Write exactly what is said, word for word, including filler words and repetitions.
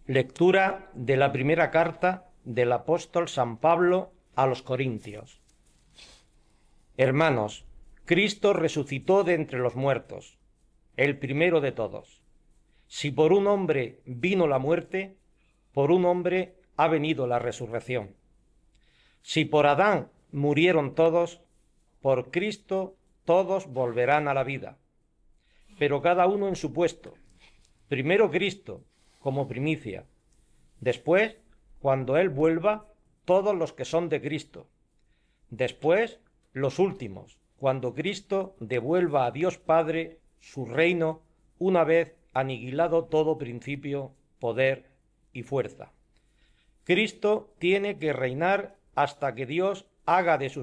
Lectura de la primera carta del apóstol San Pablo a los Corintios. Hermanos, Cristo resucitó de entre los muertos, el primero de todos. Si por un hombre vino la muerte, por un hombre ha venido la resurrección. Si por Adán murieron todos, por Cristo todos volverán a la vida, pero cada uno en su puesto. Primero Cristo, como primicia. Después, cuando Él vuelva, todos los que son de Cristo. Después, los últimos, cuando Cristo devuelva a Dios Padre su reino, una vez aniquilado todo principio, poder y fuerza. Cristo tiene que reinar hasta que Dios haga de sus